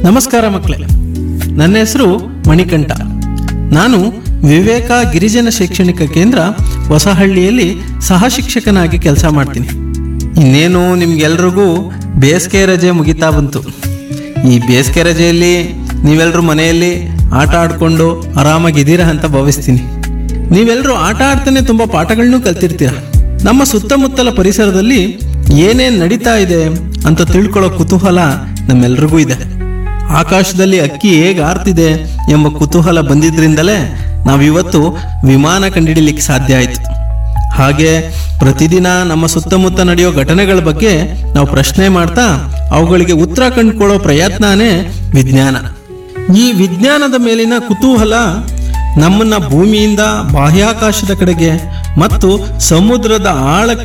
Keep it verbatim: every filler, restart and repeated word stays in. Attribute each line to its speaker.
Speaker 1: ನಮಸ್ಕಾರ ಮಕ್ಕಳೇ, ನನ್ನ ಹೆಸರು ಮಣಿಕಂಠ. ನಾನು ವಿವೇಕ ಗಿರಿಜನ ಶೈಕ್ಷಣಿಕ ಕೇಂದ್ರ ಹೊಸಹಳ್ಳಿಯಲ್ಲಿ ಸಹ ಶಿಕ್ಷಕನಾಗಿ ಕೆಲಸ ಮಾಡ್ತೀನಿ. ಇನ್ನೇನು ನಿಮ್ಗೆಲ್ರಿಗೂ ಬೇಸಿಗೆ ರಜೆ ಮುಗಿತಾ ಬಂತು. ಈ ಬೇಸಿಗೆ ರಜೆಯಲ್ಲಿ ನೀವೆಲ್ಲರೂ ಮನೆಯಲ್ಲಿ ಆಟ ಆಡಿಕೊಂಡು ಆರಾಮಾಗಿದ್ದೀರಾ ಅಂತ ಭಾವಿಸ್ತೀನಿ. ನೀವೆಲ್ಲರೂ ಆಟ ಆಡ್ತಾನೆ ತುಂಬ ಪಾಠಗಳನ್ನೂ ಕಲ್ತಿರ್ತೀರ. ನಮ್ಮ ಸುತ್ತಮುತ್ತಲ ಪರಿಸರದಲ್ಲಿ ಏನೇನು ನಡೀತಾ ಇದೆ ಅಂತ ತಿಳ್ಕೊಳ್ಳೋ ಕುತೂಹಲ ನಮ್ಮೆಲ್ರಿಗೂ ಇದೆ. ಆಕಾಶದಲ್ಲಿ ಅಕ್ಕಿ ಹೇಗೆ ಆರ್ತಿದೆ ಎಂಬ ಕುತೂಹಲ ಬಂದಿದ್ರಿಂದಲೇ ನಾವಿವತ್ತು ವಿಮಾನ ಕಂಡುಹಿಡಿಯಲಿಕ್ಕೆ ಸಾಧ್ಯ ಆಯಿತು. ಹಾಗೆ ಪ್ರತಿದಿನ ನಮ್ಮ ಸುತ್ತಮುತ್ತ ನಡೆಯೋ ಘಟನೆಗಳ ಬಗ್ಗೆ ನಾವು ಪ್ರಶ್ನೆ ಮಾಡ್ತಾ ಅವುಗಳಿಗೆ ಉತ್ತರ ಕಂಡುಕೊಳ್ಳೋ ಪ್ರಯತ್ನನೇ ವಿಜ್ಞಾನ. ಈ ವಿಜ್ಞಾನದ ಮೇಲಿನ ಕುತೂಹಲ ನಮ್ಮನ್ನ ಭೂಮಿಯಿಂದ ಬಾಹ್ಯಾಕಾಶದ ಕಡೆಗೆ ಮತ್ತು ಸಮುದ್ರದ ಆಳಕ್ಕೆ